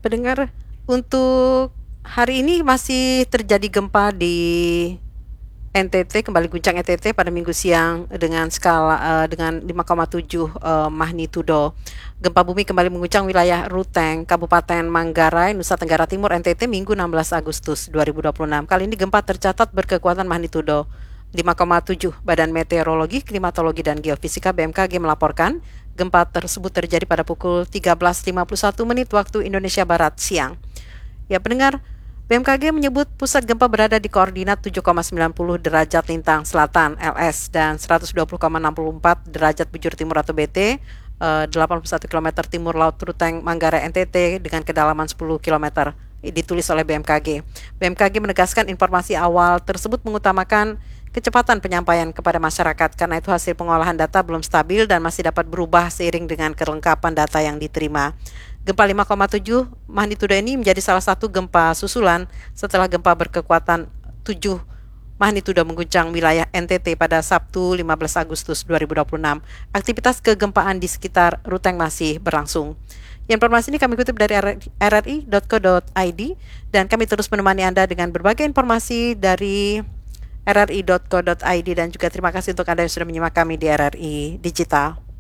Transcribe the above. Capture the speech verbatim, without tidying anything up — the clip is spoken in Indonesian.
Pendengar, untuk hari ini masih terjadi gempa di N T T, kembali guncang N T T pada Minggu siang dengan skala eh, dengan lima koma tujuh eh, magnitudo. Gempa bumi kembali mengguncang wilayah Ruteng, Kabupaten Manggarai, Nusa Tenggara Timur, N T T Minggu enam belas Agustus dua ribu dua puluh enam. Kali ini gempa tercatat berkekuatan magnitudo lima koma tujuh. Badan Meteorologi, Klimatologi dan Geofisika B M K G melaporkan gempa tersebut terjadi pada pukul tiga belas lima puluh satu menit waktu Indonesia Barat siang. Ya pendengar, B M K G menyebut pusat gempa berada di koordinat tujuh koma sembilan nol derajat lintang selatan L S dan seratus dua puluh koma enam empat derajat bujur timur atau B T, eh, delapan puluh satu kilometer timur laut Ruteng Manggarai N T T dengan kedalaman sepuluh kilometer. Ditulis oleh B M K G. B M K G menegaskan informasi awal tersebut mengutamakan kecepatan penyampaian kepada masyarakat karena itu hasil pengolahan data belum stabil dan masih dapat berubah seiring dengan kelengkapan data yang diterima. Gempa lima koma tujuh magnitudo ini menjadi salah satu gempa susulan setelah gempa berkekuatan tujuh magnitudo mengguncang wilayah N T T pada Sabtu lima belas Agustus dua ribu dua puluh enam. Aktivitas kegempaan di sekitar Ruteng masih berlangsung. Informasi ini kami kutip dari r r i dot co dot i d dan kami terus menemani Anda dengan berbagai informasi dari r r i dot co dot i d dan juga terima kasih untuk Anda yang sudah menyimak kami di R R I Digital.